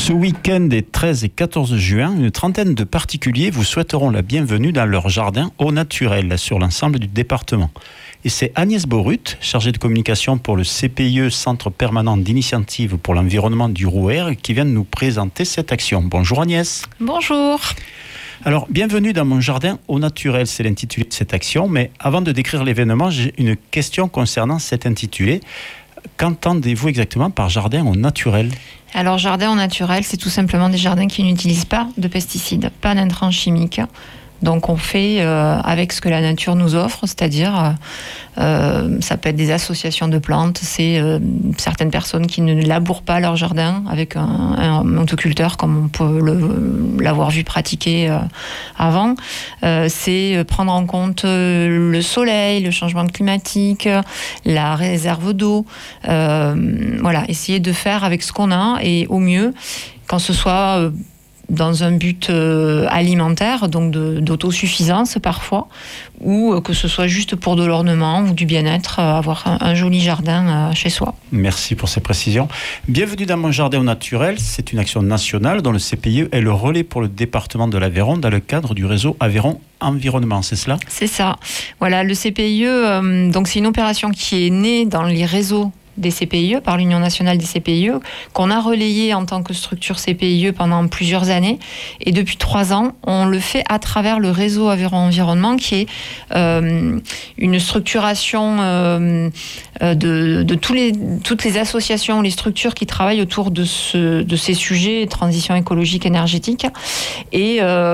Ce week-end des 13 et 14 juin, une trentaine de particuliers vous souhaiteront la bienvenue dans leur jardin au naturel sur l'ensemble du département. Et c'est Agnès Borut, chargée de communication pour le CPIE, Centre permanent d'initiative pour l'environnement du Rouergue, qui vient de nous présenter cette action. Bonjour Agnès. Bonjour. Alors, bienvenue dans mon jardin au naturel, c'est l'intitulé de cette action. Mais avant de décrire l'événement, j'ai une question concernant cet intitulé. Qu'entendez-vous exactement par jardin au naturel ? Alors, jardin au naturel, c'est tout simplement des jardins qui n'utilisent pas de pesticides, pas d'intrants chimiques. Donc on fait avec ce que la nature nous offre, c'est-à-dire ça peut être des associations de plantes, c'est certaines personnes qui ne labourent pas leur jardin avec un motoculteur comme on peut l'avoir vu pratiquer avant. C'est prendre en compte le soleil, le changement climatique, la réserve d'eau. Voilà, essayer de faire avec ce qu'on a et au mieux, quand ce soit dans un but alimentaire, donc d'autosuffisance parfois, ou que ce soit juste pour de l'ornement ou du bien-être, avoir un joli jardin chez soi. Merci pour ces précisions. Bienvenue dans mon jardin au naturel, c'est une action nationale dont le CPIE est le relais pour le département de l'Aveyron dans le cadre du réseau Aveyron Environnement, c'est cela ? C'est ça. Voilà, le CPIE, donc c'est une opération qui est née dans les réseaux des CPIE, par l'Union nationale des CPIE, qu'on a relayé en tant que structure CPIE pendant plusieurs années. Et depuis 3 ans, on le fait à travers le réseau Aveyron Environnement, qui est une structuration de toutes les associations, les structures qui travaillent autour de ces sujets, transition écologique, énergétique. Et